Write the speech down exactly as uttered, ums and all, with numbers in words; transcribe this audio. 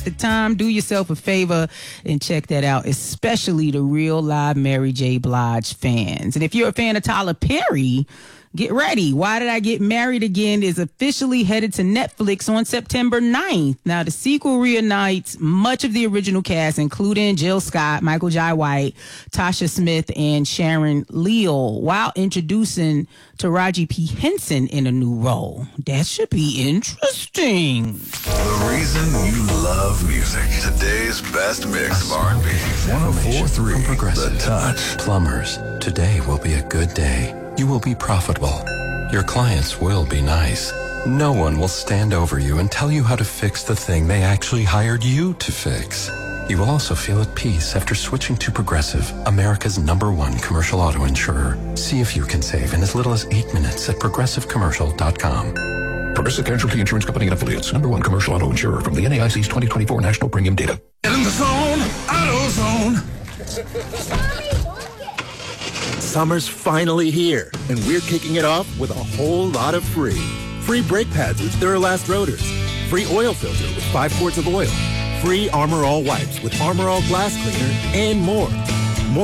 the time, do yourself a favor and check that out, especially the real live Mary J. Blige fans. And if you're a fan of Tyler Perry, get ready. Why Did I Get Married Again is officially headed to Netflix on September ninth. Now, the sequel reunites much of the original cast, including Jill Scott, Michael Jai White, Tasha Smith, and Sharon Leal, while introducing Taraji P. Henson in a new role. That should be interesting. The reason you love music. Today's best mix of R and B. one oh four point three The Touch. Plumbers, today will be a good day. You will be profitable. Your clients will be nice. No one will stand over you and tell you how to fix the thing they actually hired you to fix. You will also feel at peace after switching to Progressive, America's number one commercial auto insurer. See if you can save in as little as eight minutes at progressive commercial dot com. Progressive Casualty Insurance Company and Affiliates. Number one commercial auto insurer from the N A I C's twenty twenty-four National Premium Data. Get in the zone. Auto Zone. Summer's finally here, and we're kicking it off with a whole lot of free. Free brake pads with Duralast rotors. Free oil filter with five quarts of oil. Free Armor All wipes with Armor All glass cleaner, and more.